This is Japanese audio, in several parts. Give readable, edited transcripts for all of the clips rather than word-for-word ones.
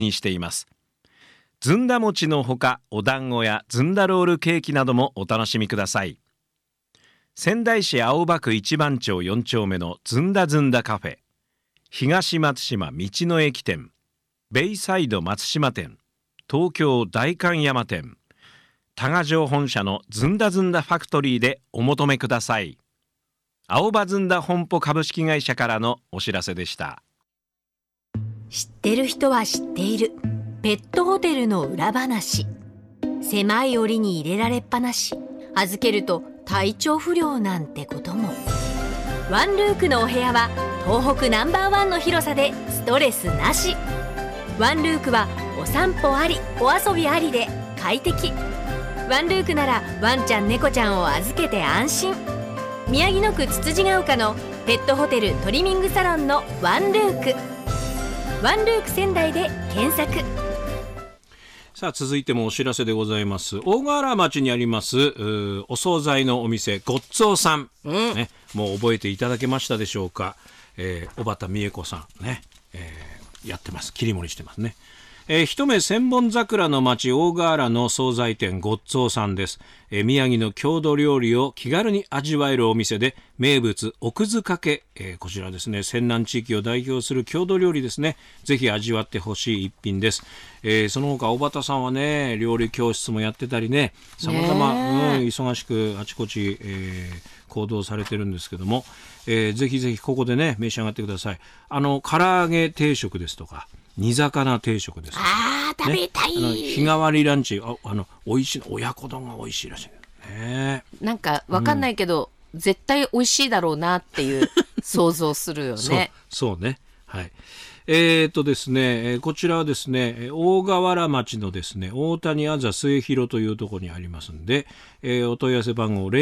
にしています。ずんだ餅のほか、お団子やずんだロールケーキなどもお楽しみください。仙台市青葉区一番町4丁目のずんだずんだカフェ、東松島道の駅店、ベイサイド松島店、東京代官山店、多賀城本社のずんだずんだファクトリーでお求めください。青葉ずんだ本舗株式会社からのお知らせでした。 知ってる人は知っているペットホテルの裏話。狭い檻に入れられっぱなし、預けると体調不良なんてことも。ワンルークのお部屋は東北ナンバーワンの広さでストレスなし。ワンルークはお散歩ありお遊びありで快適。ワンルークならワンちゃん猫ちゃんを預けて安心。宮城野区つつじが丘のペットホテルトリミングサロンのワンルーク。ワンルーク仙台で検索。 さあ、続いてもお知らせでございます。大河原町にありますお惣菜のお店ごっつおさん、ね、もう覚えていただけましたでしょうか。小畑美恵子さんね、やってます。切り盛りしてますね。一目千本桜の町大河原の惣菜店ごっつおさんです。宮城の郷土料理を気軽に味わえるお店で、名物奥津かけ、こちらですね、泉南地域を代表する郷土料理ですね。ぜひ味わってほしい一品です。その他小畑さんはね、料理教室もやってたりね、さまざま忙しくあちこち、行動されてるんですけども、ぜひぜひここでね召し上がってください。唐揚げ定食ですとか煮魚定食ですとか、 食べたい、 日替わりランチ、美味しい親子丼が美味しいらしい、 なんかわかんないけど、絶対美味しいだろうなっていう想像するよね。 そうね、はい。ですね、こちらはですね、大河原町のですね、大谷あざ末広というところにありますんで、お問い合わせ番号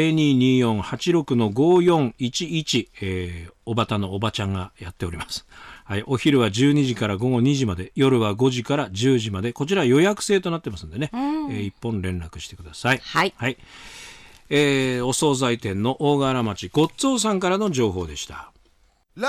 0224-86-5411、おばたのおばちゃんがやっております。はい、お昼は12時から午後2時まで、夜は5時から10時まで、こちら予約制となってますんでね、一本連絡してください。 はい。 はい。お惣菜店の大河原町ごっつおさんからの情報でした。